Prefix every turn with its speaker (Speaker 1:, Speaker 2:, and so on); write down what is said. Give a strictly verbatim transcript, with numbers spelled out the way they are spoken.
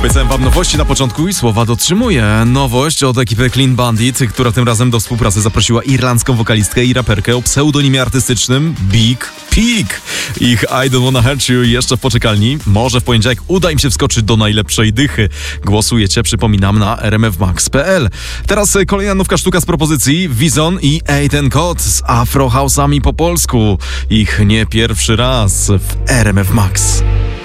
Speaker 1: Obiecałem wam nowości na początku i słowa dotrzymuję. Nowość od ekipy Clean Bandit, która tym razem do współpracy zaprosiła irlandzką wokalistkę i raperkę o pseudonimie artystycznym Big Pig. Ich I Don't Wanna Hurt You jeszcze w poczekalni. Może w poniedziałek uda im się wskoczyć do najlepszej dychy. Głosujecie, przypominam, na r m f max kropka p l. Teraz kolejna nówka sztuka z propozycji Wizon i Eight Code z Afro House'ami po polsku. Ich nie pierwszy raz w R M F Max.